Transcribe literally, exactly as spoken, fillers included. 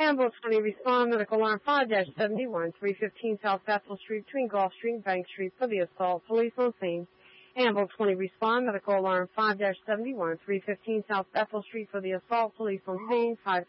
Ambulance twenty, respond medical alarm five seventy-one, three fifteen South Bethel Street between Gulf Street and Bank Street for the assault. Police on scene. Ambulance twenty, respond medical alarm five seventy-one, three fifteen South Bethel Street for the assault. Police on scene. five